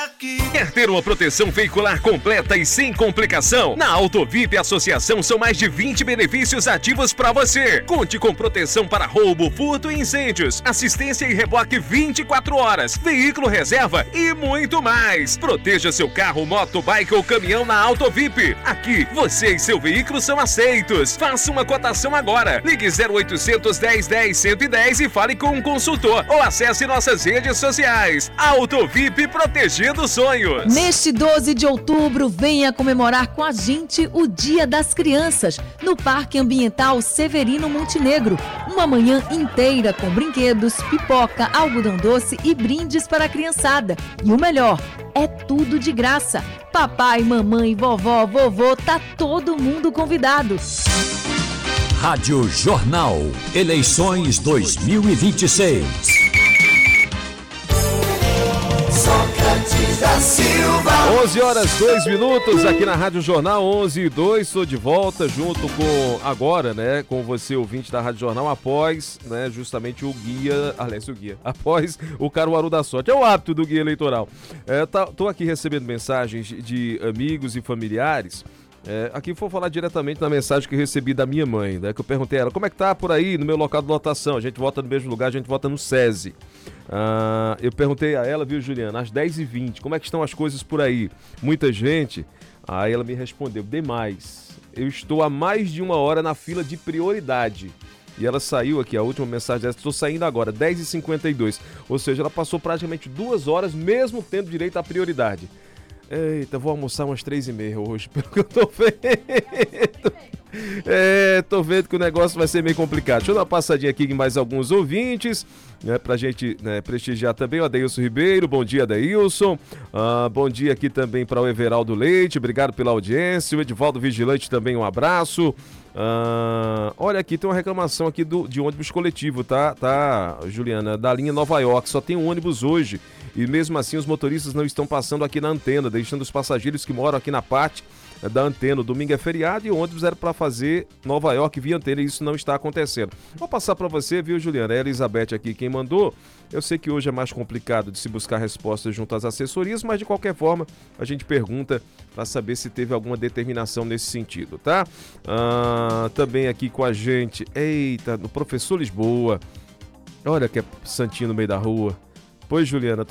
aqui. Quer ter uma proteção veicular completa e sem complicação? Na Autovip Associação são mais de 20 benefícios ativos para você. Conte com proteção para roubo, furto e incêndios, assistência e reboque 24 horas, veículo reserva e muito mais. Proteja seu carro, moto, bike ou caminhão na Autovip. Aqui, você e seu veículo são aceitos. Faça uma cotação agora. Ligue 0800 10 10 110 e fale com um consultor ou acesse nossas redes sociais. Autovip, protegendo sonhos. Neste 12 de outubro, venha comemorar com a gente o Dia das Crianças no Parque Ambiental Severino Montenegro. Uma manhã inteira com brinquedos, pipoca, algodão doce e brindes para a criançada. E o melhor, é tudo de graça. Papai, mamãe, vovó, vovô, tá todo mundo convidado. Rádio Jornal, eleições 2026. Sócrates da Silva. 11 horas 2 minutos aqui na Rádio Jornal, 11 e 2, estou de volta junto com, agora, né, com você, ouvinte da Rádio Jornal, após, né, justamente o guia, após o Caruaru da Sorte. É o hábito do guia eleitoral. Tô aqui recebendo mensagens de amigos e familiares. Aqui vou falar diretamente na mensagem que eu recebi da minha mãe, né? Que eu perguntei a ela, como é que tá por aí no meu local de votação? A gente vota no mesmo lugar, a gente vota no SESI. Eu perguntei a ela, viu, Juliana, às 10h20, como é que estão as coisas por aí? Muita gente? Aí ela me respondeu, demais. Eu estou há mais de 1 hora na fila de prioridade. E ela saiu aqui, a última mensagem dessa, estou saindo agora, 10h52. Ou seja, ela passou praticamente 2 horas, mesmo tendo direito à prioridade. Eita, vou almoçar umas 3h30 hoje, pelo que eu tô vendo. Tô vendo que o negócio vai ser meio complicado. Deixa eu dar uma passadinha aqui em mais alguns ouvintes, né, pra gente, né, prestigiar também o Adeilson Ribeiro. Bom dia, Adeilson. Bom dia aqui também para o Everaldo Leite, obrigado pela audiência. O Edivaldo Vigilante também, um abraço. Olha aqui, tem uma reclamação aqui de ônibus coletivo, tá, Juliana? Da linha Nova York, só tem um ônibus hoje. E mesmo assim os motoristas não estão passando aqui na antena, deixando os passageiros que moram aqui na parte da antena. O domingo é feriado e o ônibus era para fazer Nova York via antena e isso não está acontecendo. Vou passar para você, viu, Juliana? É a Elizabeth aqui quem mandou. Eu sei que hoje é mais complicado de se buscar respostas junto às assessorias, mas de qualquer forma a gente pergunta para saber se teve alguma determinação nesse sentido, tá? Também aqui com a gente, eita, no Professor Lisboa. Olha que é santinho no meio da rua. Pois, Juliana,